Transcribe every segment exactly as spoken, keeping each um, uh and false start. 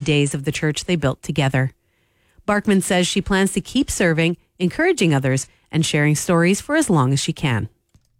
days of the church they built together. Barkman says she plans to keep serving, encouraging others, and sharing stories for as long as she can.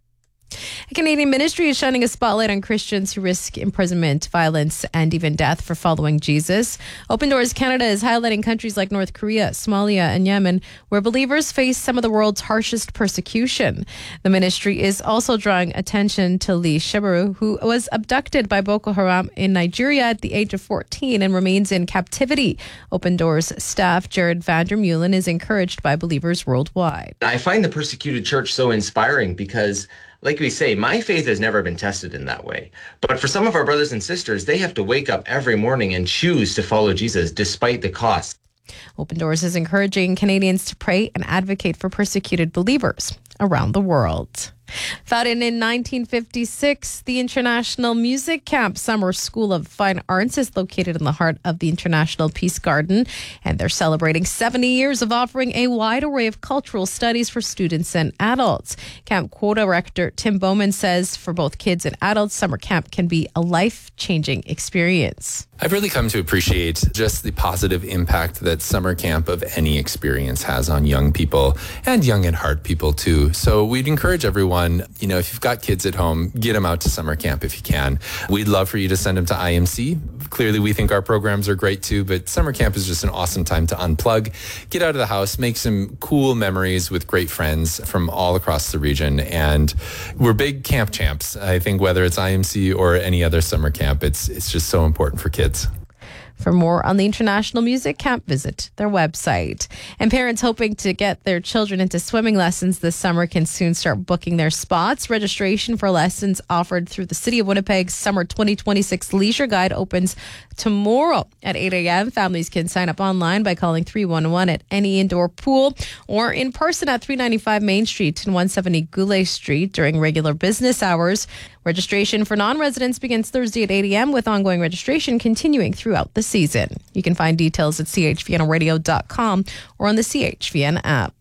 A Canadian ministry is shining a spotlight on Christians who risk imprisonment, violence, and even death for following Jesus. Open Doors Canada is highlighting countries like North Korea, Somalia, and Yemen, where believers face some of the world's harshest persecution. The ministry is also drawing attention to Lee Shebaru, who was abducted by Boko Haram in Nigeria at the age of fourteen and remains in captivity. Open Doors staff Jared Vandermeulen is encouraged by believers worldwide. I find the persecuted church so inspiring because, like we say, my faith has never been tested in that way. But for some of our brothers and sisters, they have to wake up every morning and choose to follow Jesus despite the cost. Open Doors is encouraging Canadians to pray and advocate for persecuted believers around the world. Founded in nineteen fifty-six, the International Music Camp Summer School of Fine Arts is located in the heart of the International Peace Garden, and they're celebrating seventy years of offering a wide array of cultural studies for students and adults. Camp co-director Tim Bowman says for both kids and adults, summer camp can be a life-changing experience. I've really come to appreciate just the positive impact that summer camp of any experience has on young people and young at heart people too. So we'd encourage everyone, you know, if you've got kids at home, get them out to summer camp if you can. We'd love for you to send them to I M C. Clearly, we think our programs are great too, but summer camp is just an awesome time to unplug, get out of the house, make some cool memories with great friends from all across the region. And we're big camp champs. I think whether it's I M C or any other summer camp, it's it's just so important for kids. For more on the International Music Camp, visit their website. And parents hoping to get their children into swimming lessons this summer can soon start booking their spots. Registration for lessons offered through the City of Winnipeg's Summer twenty twenty-six Leisure Guide opens tomorrow at eight a.m. Families can sign up online by calling three one one at any indoor pool or in person at three ninety-five Main Street and one seventy Goulet Street during regular business hours. Registration for non-residents begins Thursday at eight a.m. with ongoing registration continuing throughout the season. You can find details at c h v n radio dot com or on the C H V N app.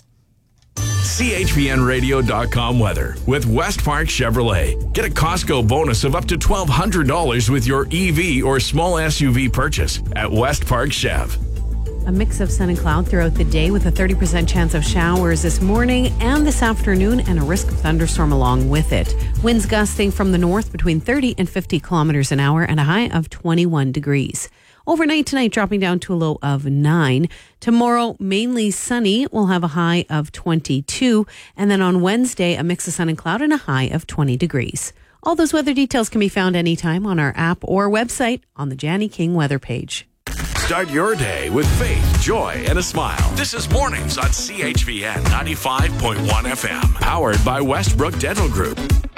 C H V N radio dot com weather with West Park Chevrolet. Get a Costco bonus of up to twelve hundred dollars with your E V or small S U V purchase at West Park Chev. A mix of sun and cloud throughout the day with a thirty percent chance of showers this morning and this afternoon and a risk of thunderstorm along with it. Winds gusting from the north between thirty and fifty kilometers an hour and a high of twenty-one degrees. Overnight tonight dropping down to a low of nine. Tomorrow mainly sunny. We'll have a high of twenty-two. And then on Wednesday, a mix of sun and cloud and a high of twenty degrees. All those weather details can be found anytime on our app or website on the Janny King weather page. Start your day with faith, joy, and a smile. This is Mornings on C H V N ninety-five point one F M. Powered by Westbrook Dental Group.